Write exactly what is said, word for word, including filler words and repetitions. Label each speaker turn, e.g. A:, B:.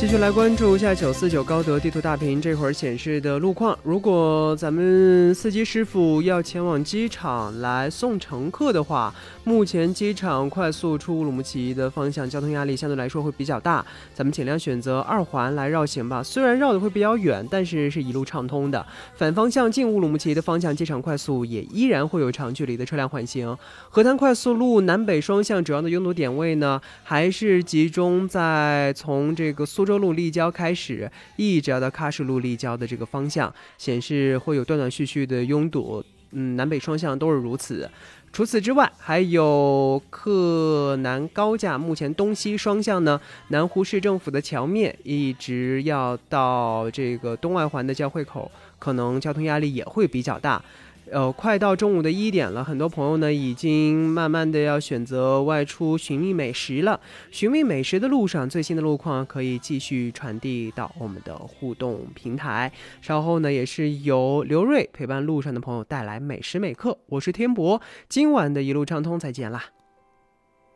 A: 继续来关注一下九四九高德地图大屏这会儿显示的路况。如果咱们司机师傅要前往机场来送乘客的话，目前机场快速出乌鲁木齐的方向交通压力相对来说会比较大，咱们尽量选择二环来绕行吧。虽然绕的会比较远，但是是一路畅通的。反方向进乌鲁木齐的方向机场快速也依然会有长距离的车辆缓行。河滩快速路南北双向主要的拥堵点位呢，还是集中在从这个苏州路立交开始，一直要到喀什路立交的这个方向，显示会有断断续续的拥堵，嗯，南北双向都是如此。除此之外，还有克南高架，目前东西双向呢，南湖市政府的桥面一直要到这个东外环的交汇口，可能交通压力也会比较大。呃，快到中午的一点了，很多朋友呢已经慢慢的要选择外出寻觅美食了。寻觅美食的路上，最新的路况可以继续传递到我们的互动平台。稍后呢，也是由刘瑞陪伴路上的朋友带来美食美客。我是天博，今晚的一路畅通，再见啦。